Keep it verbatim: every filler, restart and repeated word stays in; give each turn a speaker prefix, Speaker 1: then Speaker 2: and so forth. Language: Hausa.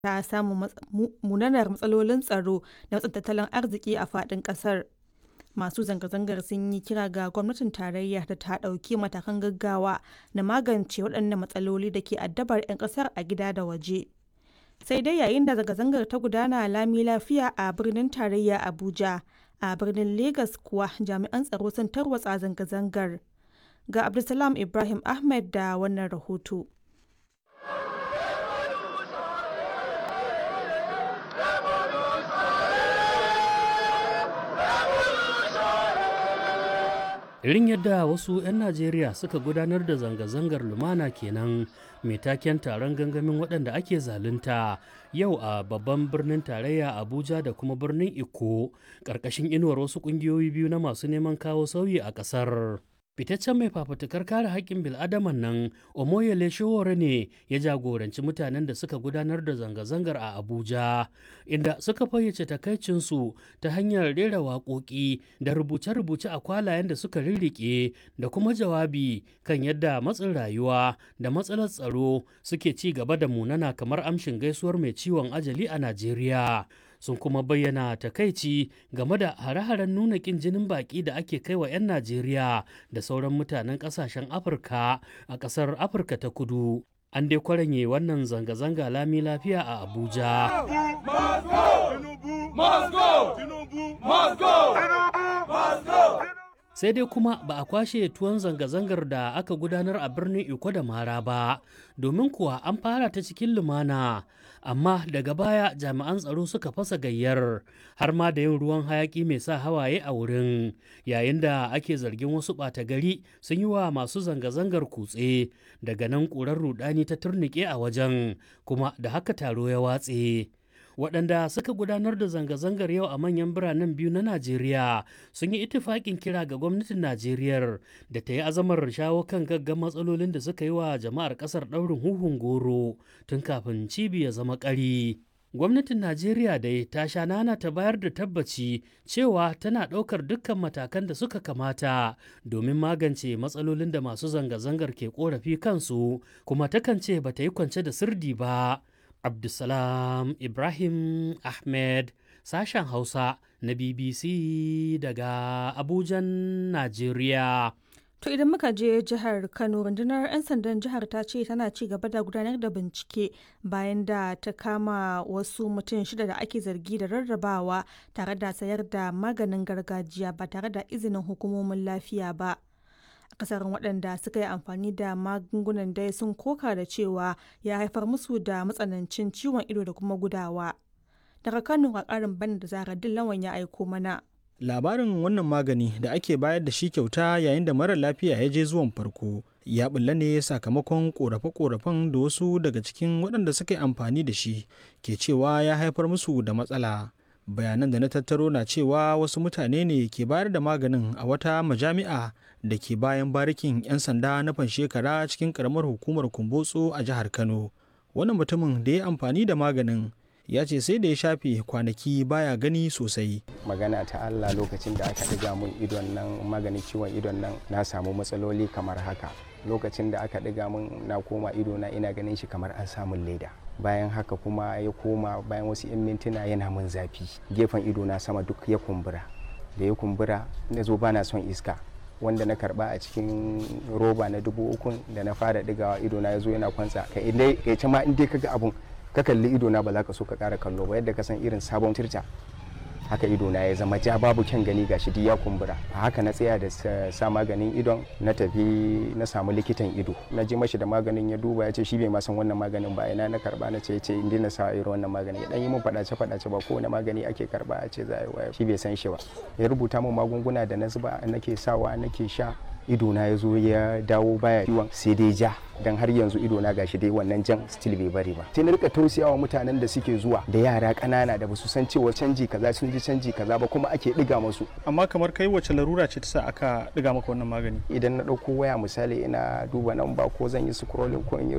Speaker 1: ta samun munanar matsalolin tsaro da matsin tattalin arziki a faɗin ƙasar. Masu zanga-zangar sun yi kira ga gwamnatin tarayya da ta ɗauki matakan gaggawa na magance waɗannan matsaloli da ke addabar 'yan ƙasar a gida da waje. Sai dai yayin da zanga-zangar ta gudana lami lafiya a birnin tarayya Abuja, a birnin Legas kuwa jami'an tsaro sun tarwatsa zanga-zangar. Ga Abdulsalam Ibrahim Ahmed da wannan rahoto.
Speaker 2: Irin yadda wasu 'yan Najeriya suka gudanar da zanga-zangar lumana kenan mai taken taron gangamin waɗanda ake zalunta yau a babban birnin tarayya Abuja da kuma birnin Ikko ƙarƙashin inuwar wasu ƙungiyoyi biyu na masu neman kawo sauyi a ƙasar. Fitaccen mai fafutukar kare haƙƙin bil'adaman nan Omoyele Sowore ne ya jagoranci mutanen da suka gudanar da zanga-zangar a Abuja, inda suka fayyace takaicinsu ta hanyar rera waƙoƙi da rubuce-rubuce a kwalayen da suka rirriƙe da kuma jawabi kan yadda matsin rayuwa da matsalar tsaro suke ci gaba da munana kamar amshin gaisuwar mai ciwon ajali a Najeriya. Sun kuma bayyana takaici game da hare-haren nuna ƙin jinin baƙi da ake kai wa 'yan Najeriya da sauran mutanen ƙasashen Afirka a ƙasar Afirka ta Kudu. An dai kwaranye wannan zanga-zanga lami lafiya a Abuja. Sai dai kuma ba a kwashe tuwon zanga-zangar da aka gudanar a birnin Iko da Mara ba, domin kuwa an fara ta cikin lumana, amma daga baya jami'an tsaro suka fasa gayyar har ma da yin ruwan hayaki mai sa hawaye a wurin, yayin da ake zargin wasu ɓata gari sun yi wa masu zanga-zangar kutse, daga nan ƙurar rudani ta turnike a wajen, kuma da haka taro ya watse. Waɗanda suka gudanar da zanga-zangar yau a manyan biranen biyu na Najeriya sun yi itifaƙin kira ga gwamnatin Najeriya da ta yi azamar shawo kan gaggan matsalolin da suka yi wa jama'ar ƙasar ɗaurin huhun goro tun kafin cibi ya zama ƙari. Gwamnatin Najeriya dai ta sha nana ta bayar da tabbaci cewa tana ɗaukar dukkan matakan da suka kamata domin magance matsalolin da masu zanga-zangar ke ƙorafi kansu, kuma takan ce ba ta yi kwance da sirdi ba. Abdulsalam Ibrahim Ahmed, sashen Hausa na B B C daga Abujan, Najeriya.
Speaker 1: To idan muka je jihar Kano, rundunar 'yan sandan jihar ta ce tana ci gaba da gudanar da bincike bayan da ta kama wasu mutum shida da ake zargi da rarrabawa tare da sayar da maganin gargajiya ba tare da izinin hukumomin lafiya ba. Akasarin waɗanda suka yi amfani da magungunan dai sun koka da cewa ya haifar musu da matsanancin ciwon ido da kuma gudawa. Daga Kano a ƙarin bana da Zahra Dillawan ya aiko mana.
Speaker 3: Labarin wannan magani da ake bayar da shi kyauta yayin da marar lafiya ya je zuwan farko ya bulla ne sakamakon korafe-korafen da wasu daga cikin waɗanda suka yi amfani da shi ke cewa ya haifar musu da matsala. Bayanan da na tattaro na cewa wasu mutane ne ke bayar da maganin a wata majami'a da ke bayan barikin 'yan sanda na Fanshekara cikin karamar hukumar Kumbotso a jihar Kano. Wannan mutumin da ya amfani da maganin ya ce sai da ya shafe kwanaki baya gani sosai.
Speaker 4: Magana ta Allah, lokacin da aka ɗiga mun idon nan maganin ciwon idon nan na samu matsaloli kamar haka. Lokacin da aka ɗiga mun na koma ido na ina ganin shi kamar an samun leda. Bayan haka kuma ya koma bayan wasu 'yan mintuna yana mun zafi. Gefen ido na sama duk ya kumbura. Da ya kumbura na zo bana son iska. Wanda na karba a cikin roba na dubu ukun da na fara ɗigawa ido na ya zo yana kwantsa. Ka inda ya ce ma in dai kaga abun ka kalli ido na ba za ka so ka ƙara kallo ba, yadda ka san irin sabon tirta. Haka ido na ya zama ja, babu kyan gani, gashi duk ya kumbura. A haka na tsaya da sa maganin idon, na tafi na samu likitan ido, na ji mashi da maganin ya duba ya ce shi bai ma san wannan maganin ba. Ina na karba na ce ce inda na sa irin wannan magani ya dan yi mun fadace fadace ba ko wani magani ake karba a ce za a yi waya, shi bai san shi ba. Ya rubuta min magunguna da na zuba nake sawa nake sha, ido na ya zo ya dawo baya ciwon sai dai ja, dan har yanzu ido na gashi dai wannan jan still bai bari ba. Sai na rika tausayawa mutanen da suke zuwa da yara kanana da basu san cewa canji kaza sun ji canji kaza ba kuma ake diga musu.
Speaker 3: Amma kamar kai wace larura ce ta sa aka diga maka wannan magani?
Speaker 4: Idan na dauko waya misali ina duba namba ko zan yi scrolling ko in yi